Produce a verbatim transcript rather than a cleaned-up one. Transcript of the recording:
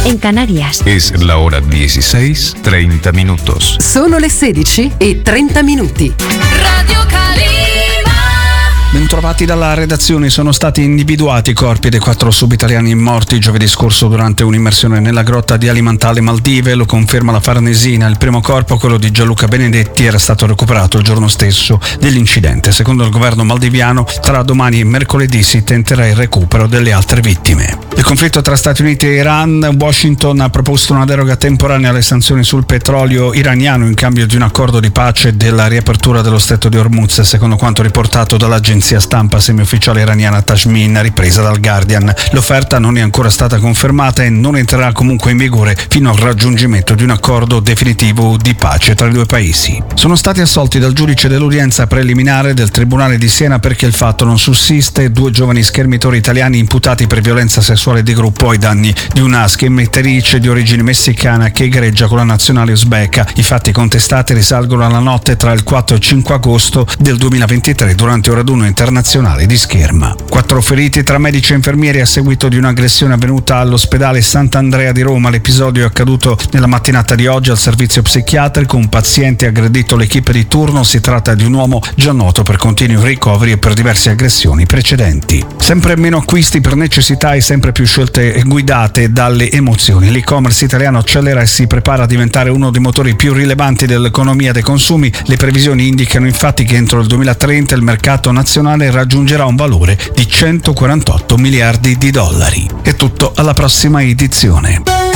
en Canarias. Es la hora dieciséis, treinta minutos. Sono le sedici e trenta minuti. Radio Calima. Bentrovati dalla redazione. Sono stati individuati i corpi dei quattro subitaliani morti giovedì scorso durante un'immersione nella grotta di Alimentale, Maldive. Lo conferma la Farnesina. Il primo corpo, quello di Gianluca Benedetti, era stato recuperato il giorno stesso dell'incidente. Secondo il governo maldiviano, tra domani e mercoledì si tenterà il recupero delle altre vittime. Il conflitto tra Stati Uniti e Iran. Washington ha proposto una deroga temporanea alle sanzioni sul petrolio iraniano in cambio di un accordo di pace e della riapertura dello stretto di Hormuz, secondo quanto riportato dall'agenzia stampa semiufficiale iraniana Tajmin, ripresa dal Guardian. L'offerta non è ancora stata confermata e non entrerà comunque in vigore fino al raggiungimento di un accordo definitivo di pace tra i due paesi. Sono stati assolti dal giudice dell'udienza preliminare del Tribunale di Siena perché il fatto non sussiste. Due giovani schermitori italiani imputati per violenza sessuale di gruppo ai danni di una schermitrice di origine messicana che egreggia con la nazionale uzbeka. I fatti contestati risalgono alla notte tra il quattro e cinque agosto del duemilaventitré durante un raduno internazionale di scherma. Quattro feriti tra medici e infermieri a seguito di un'aggressione avvenuta all'ospedale Sant'Andrea di Roma. L'episodio è accaduto nella mattinata di oggi al servizio psichiatrico. Un paziente ha aggredito l'equipe di turno. Si tratta di un uomo già noto per continui ricoveri e per diverse aggressioni precedenti. Sempre meno acquisti per necessità e sempre più scelte guidate dalle emozioni. L'e-commerce italiano accelera e si prepara a diventare uno dei motori più rilevanti dell'economia dei consumi. Le previsioni indicano infatti che entro il duemilatrenta il mercato nazionale raggiungerà un valore di centoquarantotto miliardi di dollari. È tutto, alla prossima edizione.